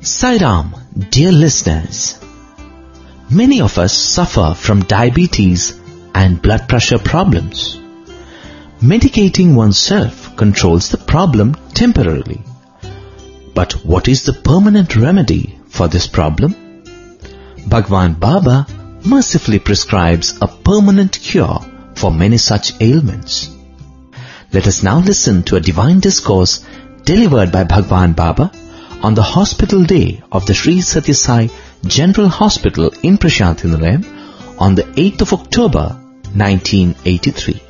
Sai Ram, dear listeners. Many of us suffer from diabetes and blood pressure problems. Medicating oneself controls the problem temporarily. But what is the permanent remedy for this problem? Bhagwan Baba mercifully prescribes a permanent cure for many such ailments. Let us now listen to a divine discourse delivered by Bhagwan Baba on the hospital day of the Sri Sathya Sai General Hospital in Prashanthi Nilayam on the 8th of October 1983.